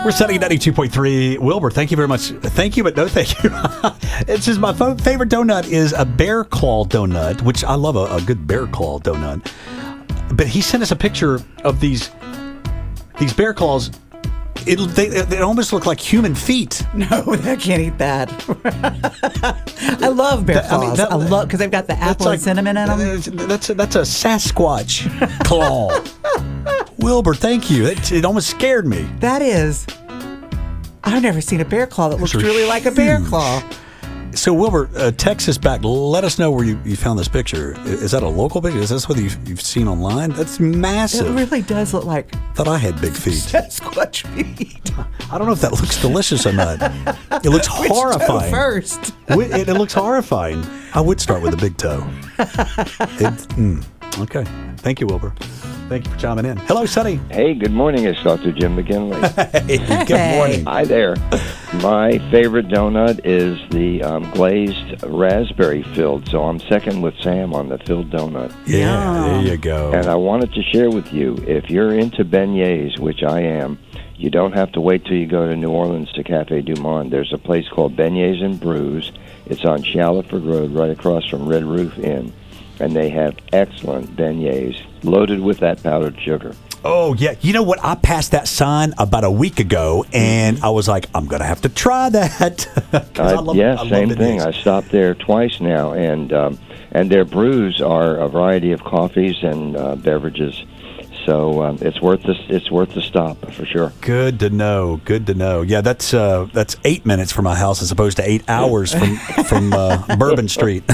We're setting 92.3. Wilbur, thank you very much. Thank you, but no thank you. It's just my favorite donut is a bear claw donut, which I love a good bear claw donut. But he sent us a picture of these bear claws. They almost look like human feet. No, I can't eat that. I love bear claws. I love because they've got the apple and cinnamon in them. That's a Sasquatch claw. Wilbur, thank you. It almost scared me. That is. I've never seen a bear claw that looks really like a bear claw. So, Wilbur, text us back. Let us know where you found this picture. Is that a local picture? Is this what you've seen online? That's massive. It really does look like... Thought I had big feet. Sasquatch feet. I don't know if that looks delicious or not. It looks horrifying. Which toe first? It looks horrifying. I would start with a big toe. Okay. Thank you, Wilbur. Thank you for chiming in. Hello, Sonny. Hey, good morning. It's Dr. Jim McGinley. Hey, good morning. Hi there. My favorite donut is the glazed raspberry filled, so I'm second with Sam on the filled donut. Yeah, there you go. And I wanted to share with you, if you're into beignets, which I am, you don't have to wait till you go to New Orleans to Café Du Monde. There's a place called Beignets and Brews. It's on Shaliford Road, right across from Red Roof Inn. And they have excellent beignets loaded with that powdered sugar. Oh, yeah. You know what? I passed that sign about a week ago, and I was like, I'm going to have to try that. Same thing. I stopped there twice now, and their brews are a variety of coffees and beverages. So it's worth the stop for sure. Good to know. Good to know. Yeah, that's 8 minutes from my house as opposed to 8 hours from Bourbon Street.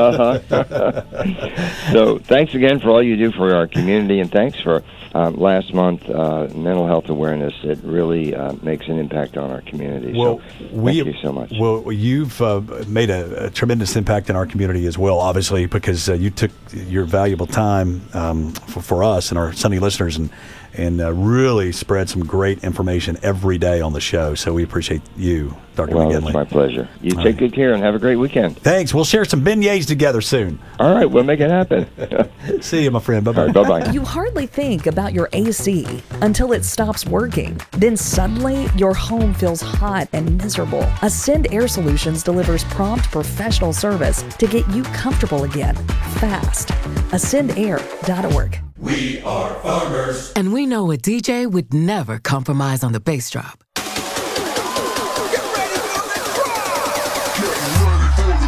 So thanks again for all you do for our community, and thanks for last month mental health awareness. It really makes an impact on our community. Well, thank you so much. Well, you've made a tremendous impact in our community as well, obviously, because you took your valuable time for us and our Sunny listeners and really spread some great information every day on the show. So we appreciate you, Dr. McGinley. It's my pleasure. You take good care and have a great weekend. Thanks. We'll share some beignets together soon. All right. We'll make it happen. See you, my friend. Bye-bye. All right, bye-bye. You hardly think about your AC until it stops working. Then suddenly, your home feels hot and miserable. Ascend Air Solutions delivers prompt professional service to get you comfortable again, fast. AscendAir.org. We are farmers. And we know a DJ would never compromise on the bass drop. Get ready for the drop! Get ready for the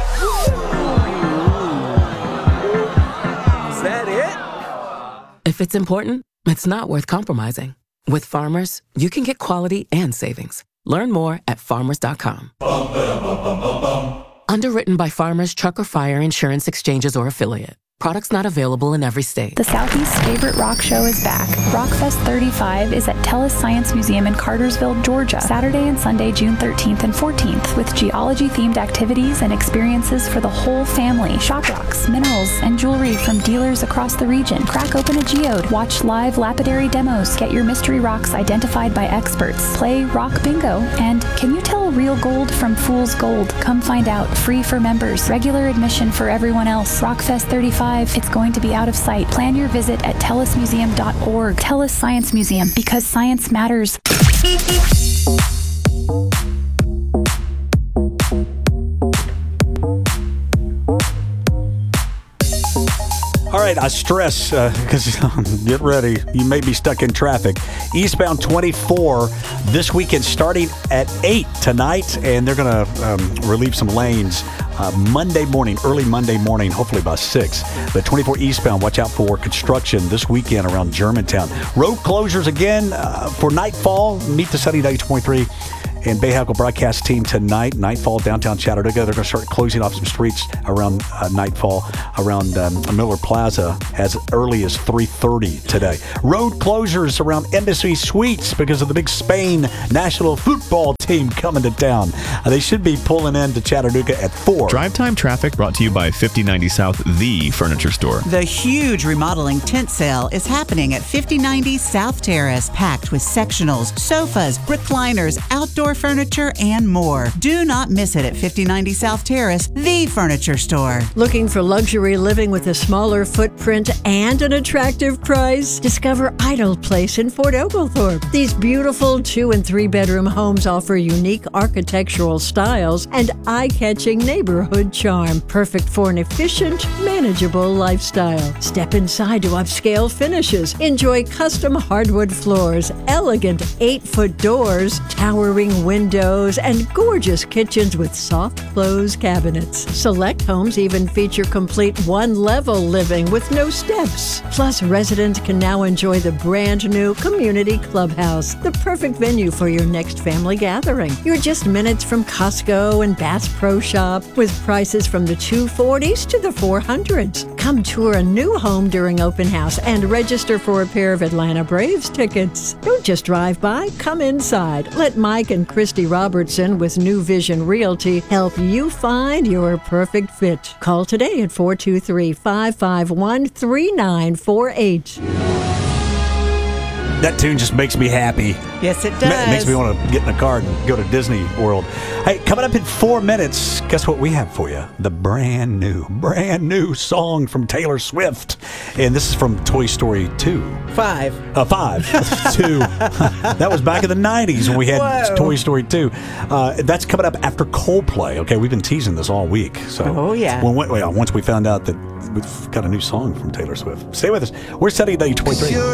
drop! Is that it? If it's important, it's not worth compromising. With Farmers, you can get quality and savings. Learn more at farmers.com. Underwritten by Farmers Truck or Fire Insurance Exchanges or Affiliate. Products not available in every state. The Southeast's favorite rock show is back. Rockfest 35 is at Tellus Science Museum in Cartersville, Georgia, Saturday and Sunday, June 13th and 14th, with geology-themed activities and experiences for the whole family. Shop rocks, minerals, and jewelry from dealers across the region. Crack open a geode, watch live lapidary demos, get your mystery rocks identified by experts, play rock bingo, and can you tell real gold from fool's gold? Come find out. Free for members. Regular admission for everyone else. Rockfest 35. It's going to be out of sight. Plan your visit at tellusmuseum.org. Tellus Science Museum, because science matters. All right, I stress, because get ready, you may be stuck in traffic. Eastbound 24 this weekend starting at 8 tonight, and they're going to relieve some lanes Monday morning, early Monday morning, hopefully by 6. But 24 eastbound, watch out for construction this weekend around Germantown. Road closures again for Nightfall. Meet the Sunny 92.3 and Bayhackle broadcast team tonight. Nightfall, downtown Chattanooga. They're going to start closing off some streets around Nightfall, around Miller Plaza as early as 3:30 today. Road closures around Embassy Suites because of the big Spain national football team coming to town. They should be pulling into Chattanooga at 4. Drive time traffic brought to you by 5090 South, the furniture store. The huge remodeling tent sale is happening at 5090 South Terrace, packed with sectionals, sofas, recliners, outdoor furniture, and more. Do not miss it at 5090 South Terrace, the furniture store. Looking for luxury living with a smaller footprint and an attractive price? Discover Idle Place in Fort Oglethorpe. These beautiful 2- and 3-bedroom homes offer unique architectural styles and eye-catching neighborhood charm. Perfect for an efficient, manageable lifestyle. Step inside to upscale finishes. Enjoy custom hardwood floors, elegant 8-foot doors, towering windows, and gorgeous kitchens with soft close cabinets. Select homes even feature complete one-level living with no steps. Plus, residents can now enjoy the brand new community clubhouse, the perfect venue for your next family gathering. You're just minutes from Costco and Bass Pro Shop with prices from the $240s to the $400s. Come tour a new home during open house and register for a pair of Atlanta Braves tickets. Don't just drive by, come inside. Let Mike and Christy Robertson with New Vision Realty help you find your perfect fit. Call today at 423-551-3948. That tune just makes me happy. Yes, it does. Makes me want to get in a car and go to Disney World. Hey, coming up in 4 minutes, guess what we have for you? The brand new song from Taylor Swift. And this is from Toy Story 2. 5. 5. 2. That was back in the 90s when we had Toy Story 2. That's coming up after Coldplay. Okay, we've been teasing this all week. So once we found out that we've got a new song from Taylor Swift. Stay with us. We're setting day 23.